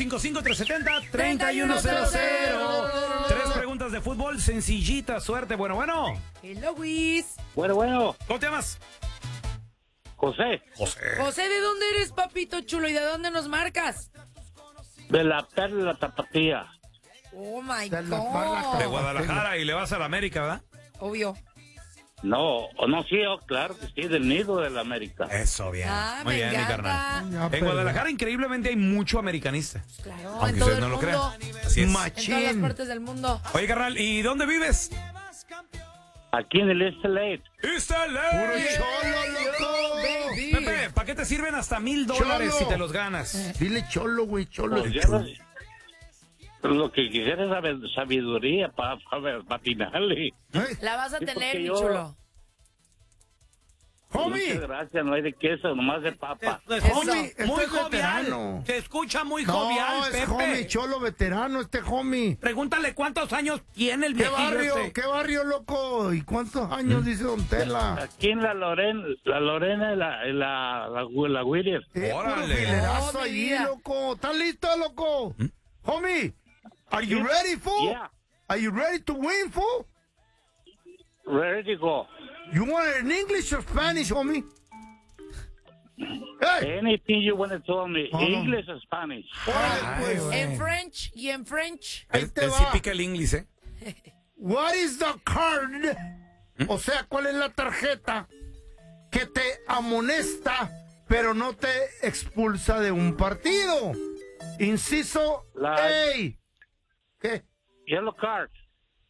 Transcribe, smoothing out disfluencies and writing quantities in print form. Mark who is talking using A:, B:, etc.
A: 1-855-370-3100. Tres preguntas de fútbol, sencillita, suerte. Bueno.
B: Hello, Luis.
C: Bueno.
A: ¿Cómo te llamas?
C: José,
B: José, ¿de dónde eres, papito chulo? ¿Y de dónde nos marcas?
C: de la Perla Tapatía.
B: Oh, my
D: De la
B: God.
D: Parla.
A: De Guadalajara y le vas a la América, ¿verdad?
B: Obvio.
C: No, sí, claro que sí, del nido de la América.
A: Eso, bien.
B: Me
A: bien, mi
B: encanta.
A: carnal.
D: Ya,
A: En
D: pero-
A: Guadalajara, increíblemente, hay mucho americanista.
B: Claro,
A: Aunque
B: en todo
A: ustedes
B: el
A: no lo
B: mundo.
A: crean. Así es.
B: En todas las
D: Machín.
B: partes del mundo.
A: Oye, carnal, ¿y dónde vives?
C: Aquí en el East LA.
D: Puro cholo, loco.
A: Pepe, ¿para qué te sirven hasta $1,000
D: Cholo.
A: si te los ganas?
D: Dile cholo, güey, cholo.
C: Pues ya lo que quisiera es sabiduría para atinarle.
B: La vas a
C: Sí,
B: tener,
C: porque
B: mi
C: yo-
B: chulo.
D: Homie.
C: Muchas gracias, no hay de queso, nomás de papa.
D: Homie, este
A: muy
D: es
A: jovial.
D: veterano.
A: Se escucha muy
D: No,
A: jovial,
D: es
A: Pepe.
D: homie, cholo veterano, este homie.
A: Pregúntale cuántos años tiene el
D: ¿Qué
A: viejillo
D: barrio?
A: este.
D: ¿Qué barrio, loco? ¿Y cuántos años dice Don Tela?
C: Aquí en la Lorena y la Whittier.
D: Puro
A: Órale.
D: filerazo
B: Oh, mi
D: allí,
B: vida.
D: loco. ¿Estás listo, loco? Homie, are you ready, fool?
C: Yeah,
D: Are you ready to win, fool?
C: ready to go.
D: You want it in English or Spanish, homie? Hey,
C: Anything you want to tell me,
D: No.
C: English or Spanish.
D: órale, pues.
B: En French y en French.
D: Ahí
A: Él
D: te
A: sí
D: va.
A: pica el inglés, ¿eh?
D: What is the card? O sea, ¿cuál es la tarjeta que te amonesta, pero no te expulsa de un partido? Inciso
C: La-
D: A. ¿Qué?
C: Yellow card.